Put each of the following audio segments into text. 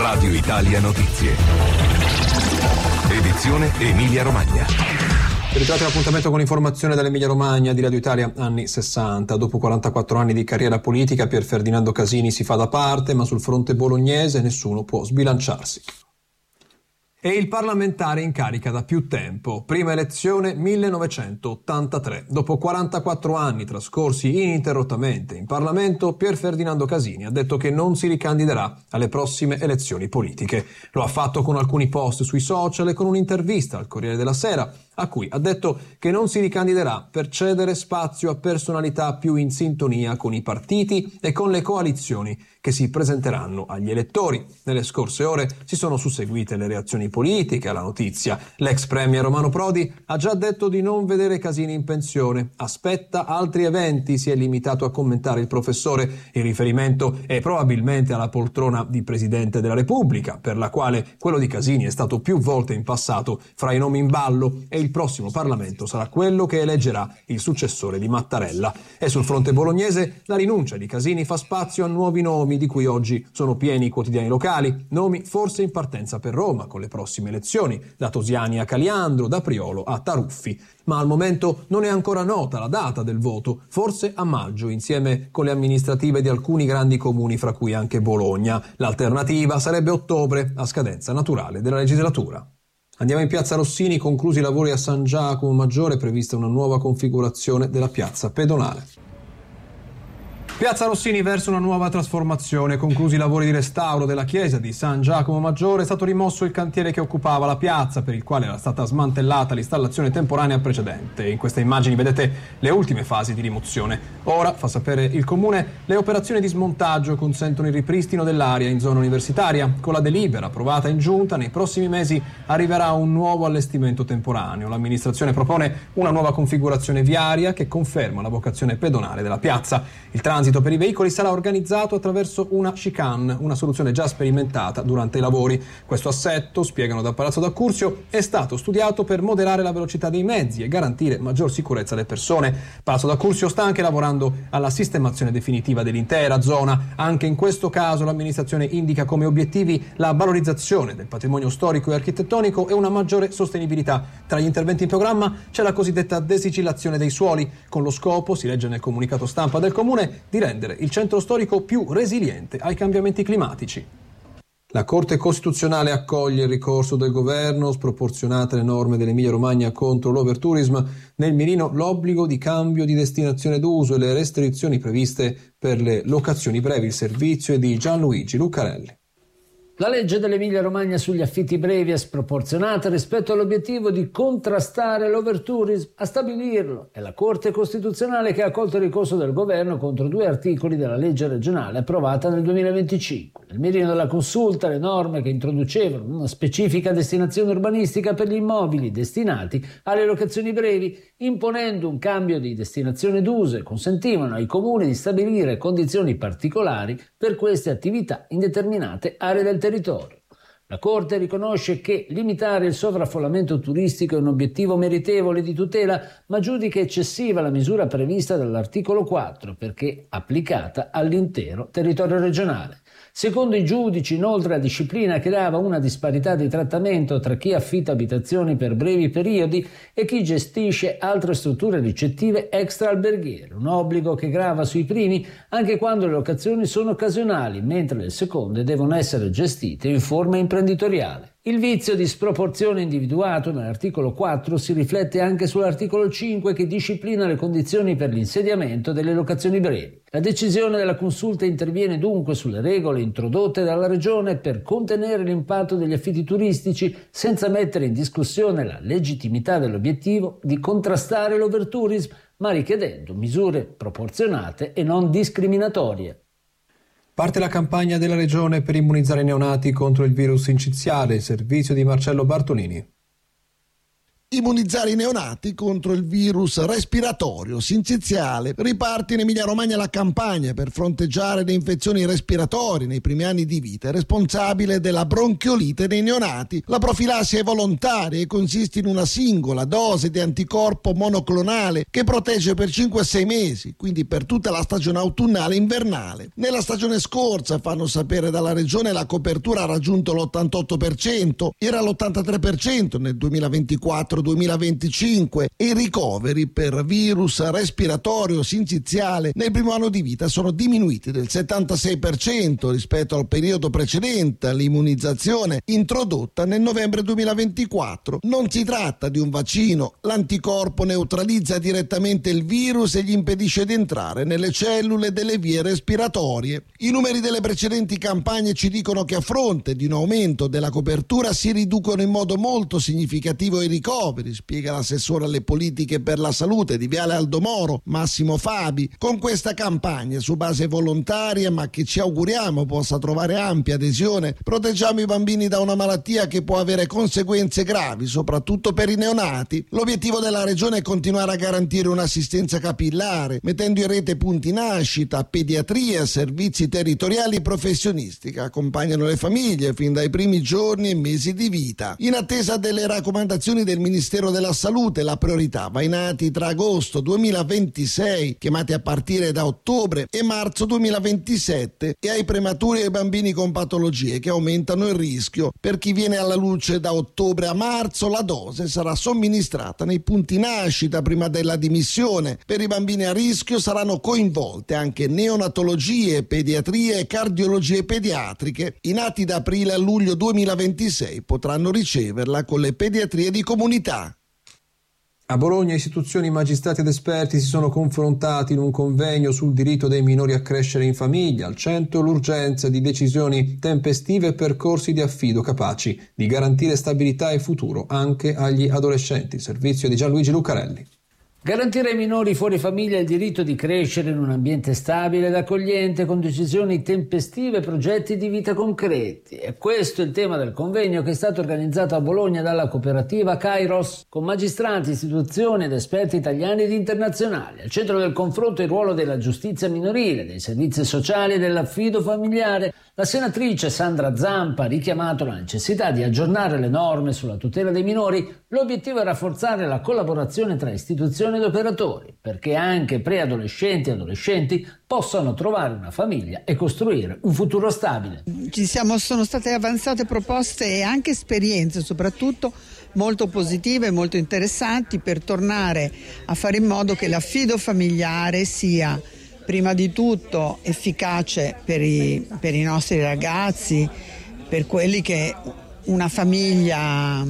Radio Italia Notizie. Edizione Emilia-Romagna. Ritrovate l'appuntamento con l'informazione dall'Emilia Romagna di Radio Italia, anni 60. Dopo 44 anni di carriera politica, Pier Ferdinando Casini si fa da parte, ma sul fronte bolognese nessuno può sbilanciarsi. E il parlamentare in carica da più tempo. Prima elezione 1983. Dopo 44 anni trascorsi ininterrottamente in Parlamento, Pier Ferdinando Casini ha detto che non si ricandiderà alle prossime elezioni politiche. Lo ha fatto con alcuni post sui social e con un'intervista al Corriere della Sera, a cui ha detto che non si ricandiderà per cedere spazio a personalità più in sintonia con i partiti e con le coalizioni che si presenteranno agli elettori. Nelle scorse ore si sono susseguite le reazioni politiche alla notizia. L'ex premier Romano Prodi ha già detto di non vedere Casini in pensione. Aspetta altri eventi, si è limitato a commentare il professore. Il riferimento è probabilmente alla poltrona di Presidente della Repubblica, per la quale quello di Casini è stato più volte in passato fra i nomi in ballo, e il prossimo Parlamento sarà quello che eleggerà il successore di Mattarella. E sul fronte bolognese la rinuncia di Casini fa spazio a nuovi nomi di cui oggi sono pieni i quotidiani locali, nomi forse in partenza per Roma con le prossime elezioni, da Tosiani a Caliandro, da Priolo a Taruffi. Ma al momento non è ancora nota la data del voto, forse a maggio, insieme con le amministrative di alcuni grandi comuni, fra cui anche Bologna. L'alternativa sarebbe ottobre, a scadenza naturale della legislatura. Andiamo in piazza Rossini, conclusi i lavori a San Giacomo Maggiore, prevista una nuova configurazione della piazza pedonale. Piazza Rossini verso una nuova trasformazione. Conclusi i lavori di restauro della chiesa di San Giacomo Maggiore, è stato rimosso il cantiere che occupava la piazza, per il quale era stata smantellata l'installazione temporanea precedente. In queste immagini vedete le ultime fasi di rimozione. Ora, fa sapere il Comune, le operazioni di smontaggio consentono il ripristino dell'area in zona universitaria. Con la delibera approvata in giunta, nei prossimi mesi arriverà un nuovo allestimento temporaneo. L'amministrazione propone una nuova configurazione viaria che conferma la vocazione pedonale della piazza. Il transito per i veicoli sarà organizzato attraverso una chicane, una soluzione già sperimentata durante i lavori. Questo assetto, spiegano da Palazzo d'Accursio, è stato studiato per moderare la velocità dei mezzi e garantire maggior sicurezza alle persone. Palazzo d'Accursio sta anche lavorando alla sistemazione definitiva dell'intera zona. Anche in questo caso l'amministrazione indica come obiettivi la valorizzazione del patrimonio storico e architettonico e una maggiore sostenibilità. Tra gli interventi in programma c'è la cosiddetta desigillazione dei suoli, con lo scopo, si legge nel comunicato stampa del Comune, di rendere il centro storico più resiliente ai cambiamenti climatici. La Corte Costituzionale accoglie il ricorso del governo, sproporzionate le norme dell'Emilia Romagna contro l'overtourism, nel mirino l'obbligo di cambio di destinazione d'uso e le restrizioni previste per le locazioni brevi. Il servizio è di Gianluigi Lucarelli. La legge dell'Emilia-Romagna sugli affitti brevi è sproporzionata rispetto all'obiettivo di contrastare l'overtourism. A stabilirlo è la Corte Costituzionale, che ha accolto il ricorso del governo contro 2 articoli della legge regionale approvata nel 2025. Nel mirino della consulta le norme che introducevano una specifica destinazione urbanistica per gli immobili destinati alle locazioni brevi, imponendo un cambio di destinazione d'uso, e consentivano ai comuni di stabilire condizioni particolari per queste attività in determinate aree del territorio. La Corte riconosce che limitare il sovraffollamento turistico è un obiettivo meritevole di tutela, ma giudica eccessiva la misura prevista dall'articolo 4 perché applicata all'intero territorio regionale. Secondo i giudici, inoltre, la disciplina creava una disparità di trattamento tra chi affitta abitazioni per brevi periodi e chi gestisce altre strutture ricettive extra-alberghiere, un obbligo che grava sui primi anche quando le locazioni sono occasionali, mentre le seconde devono essere gestite in forma imprenditoriale. Il vizio di sproporzione individuato nell'articolo 4 si riflette anche sull'articolo 5, che disciplina le condizioni per l'insediamento delle locazioni brevi. La decisione della consulta interviene dunque sulle regole introdotte dalla Regione per contenere l'impatto degli affitti turistici senza mettere in discussione la legittimità dell'obiettivo di contrastare l'overtourism, ma richiedendo misure proporzionate e non discriminatorie. Parte la campagna della Regione per immunizzare i neonati contro il virus inciziale, il servizio di Marcello Bartolini. Immunizzare i neonati contro il virus respiratorio sinciziale. Riparte in Emilia-Romagna la campagna per fronteggiare le infezioni respiratorie nei primi anni di vita. È responsabile della bronchiolite nei neonati. La profilassi è volontaria e consiste in una singola dose di anticorpo monoclonale che protegge per 5-6 mesi, quindi per tutta la stagione autunnale e invernale. Nella stagione scorsa, fanno sapere dalla regione, la copertura ha raggiunto l'88%, era l'83% nel 2024-2025 e i ricoveri per virus respiratorio sinciziale nel primo anno di vita sono diminuiti del 76% rispetto al periodo precedente all'immunizzazione introdotta nel novembre 2024. Non si tratta di un vaccino, l'anticorpo neutralizza direttamente il virus e gli impedisce di entrare nelle cellule delle vie respiratorie. I numeri delle precedenti campagne ci dicono che a fronte di un aumento della copertura si riducono in modo molto significativo i ricoveri, spiega l'assessore alle politiche per la salute di Viale Aldo Moro, Massimo Fabi. Con questa campagna su base volontaria, ma che ci auguriamo possa trovare ampia adesione, proteggiamo i bambini da una malattia che può avere conseguenze gravi, soprattutto per i neonati. L'obiettivo della regione è continuare a garantire un'assistenza capillare, mettendo in rete punti nascita, pediatria, servizi territoriali e professionisti che accompagnano le famiglie fin dai primi giorni e mesi di vita. In attesa delle raccomandazioni del Ministero della Salute, la priorità va ai nati tra agosto 2026, chiamati a partire da ottobre, e marzo 2027, e ai prematuri e ai bambini con patologie che aumentano il rischio. Per chi viene alla luce da ottobre a marzo, la dose sarà somministrata nei punti nascita prima della dimissione. Per i bambini a rischio saranno coinvolte anche neonatologie, pediatrie e cardiologie pediatriche. I nati da aprile a luglio 2026 potranno riceverla con le pediatrie di comunità. A Bologna istituzioni, magistrati ed esperti si sono confrontati in un convegno sul diritto dei minori a crescere in famiglia. Al centro l'urgenza di decisioni tempestive e percorsi di affido capaci di garantire stabilità e futuro anche agli adolescenti. Il servizio di Gianluigi Lucarelli. Garantire ai minori fuori famiglia il diritto di crescere in un ambiente stabile ed accogliente con decisioni tempestive e progetti di vita concreti. E questo è il tema del convegno che è stato organizzato a Bologna dalla cooperativa Kairos con magistrati, istituzioni ed esperti italiani ed internazionali. Al centro del confronto il ruolo della giustizia minorile, dei servizi sociali e dell'affido familiare. La senatrice Sandra Zampa ha richiamato la necessità di aggiornare le norme sulla tutela dei minori. L'obiettivo è rafforzare la collaborazione tra istituzioni ed operatori, perché anche preadolescenti e adolescenti possano trovare una famiglia e costruire un futuro stabile. Sono state avanzate proposte e anche esperienze, soprattutto molto positive e molto interessanti, per tornare a fare in modo che l'affido familiare sia prima di tutto efficace per i nostri ragazzi, per quelli che una famiglia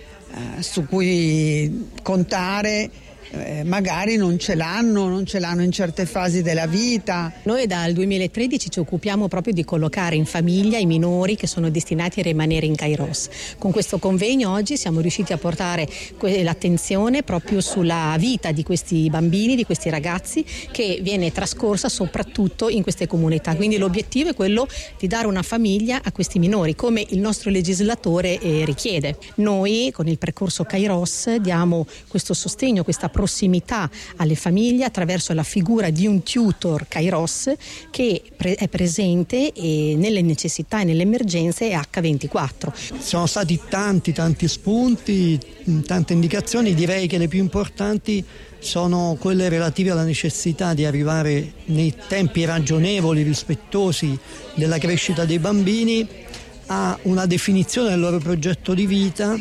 su cui contare magari non ce l'hanno in certe fasi della vita. Noi dal 2013 ci occupiamo proprio di collocare in famiglia i minori che sono destinati a rimanere in Kairos. Con questo convegno oggi siamo riusciti a portare l'attenzione proprio sulla vita di questi bambini, di questi ragazzi, che viene trascorsa soprattutto in queste comunità. Quindi l'obiettivo è quello di dare una famiglia a questi minori, come il nostro legislatore richiede. Noi con il percorso Kairos diamo questo sostegno, questa prossimità alle famiglie attraverso la figura di un tutor Kairos che è presente nelle necessità e nelle emergenze H24. Sono stati tanti spunti, tante indicazioni. Direi che le più importanti sono quelle relative alla necessità di arrivare nei tempi ragionevoli, rispettosi della crescita dei bambini, a una definizione del loro progetto di vita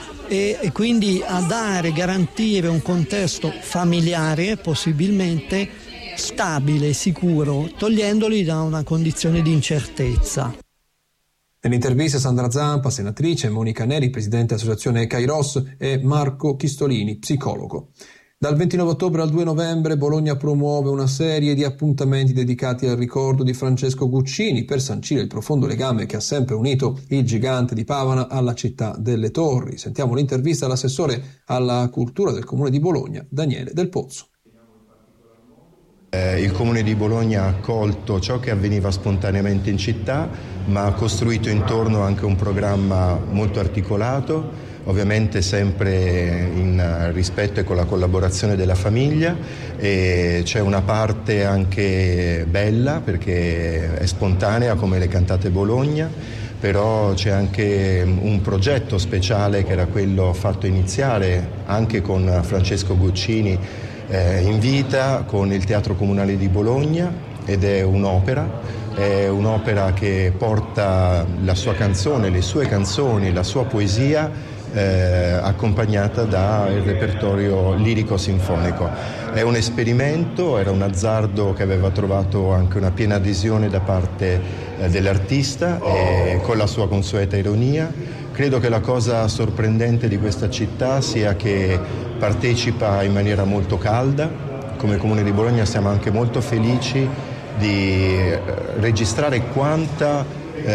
e quindi a garantire un contesto familiare possibilmente stabile, sicuro, togliendoli da una condizione di incertezza. Nell'intervista Sandra Zampa, senatrice, Monica Neri, presidente dell'associazione Kairos, e Marco Chistolini, psicologo. Dal 29 ottobre al 2 novembre Bologna promuove una serie di appuntamenti dedicati al ricordo di Francesco Guccini per sancire il profondo legame che ha sempre unito il gigante di Pavana alla città delle Torri. Sentiamo l'intervista all'assessore alla cultura del Comune di Bologna, Daniele Del Pozzo. Il Comune di Bologna ha accolto ciò che avveniva spontaneamente in città, ma ha costruito intorno anche un programma molto articolato, ovviamente sempre in rispetto e con la collaborazione della famiglia, e c'è una parte anche bella perché è spontanea come le cantate Bologna, però c'è anche un progetto speciale che era quello fatto iniziare anche con Francesco Guccini in vita con il Teatro Comunale di Bologna, ed è un'opera che porta la sua canzone, le sue canzoni, la sua poesia accompagnata dal repertorio lirico-sinfonico. È un esperimento, era un azzardo che aveva trovato anche una piena adesione da parte dell'artista, con la sua consueta ironia. Credo che la cosa sorprendente di questa città sia che partecipa in maniera molto calda. Come Comune di Bologna siamo anche molto felici di registrare quanta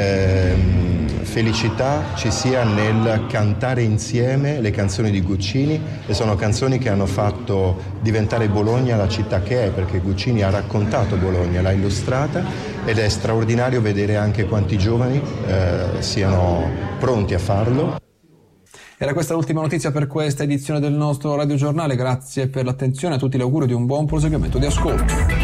felicità ci sia nel cantare insieme le canzoni di Guccini, e sono canzoni che hanno fatto diventare Bologna la città che è, perché Guccini ha raccontato Bologna, l'ha illustrata, ed è straordinario vedere anche quanti giovani siano pronti a farlo. Era questa l'ultima notizia per questa edizione del nostro radiogiornale. Grazie per l'attenzione, a tutti l'augurio di un buon proseguimento di ascolto.